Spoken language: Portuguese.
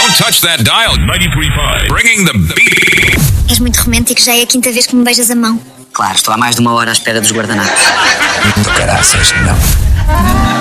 Don't touch that dial. 93.5. Bringing the beat. És muito romântico, já é a quinta vez que me beijas a mão. Claro, estou há mais de uma hora à espera dos guardanapos. Do caraças, não.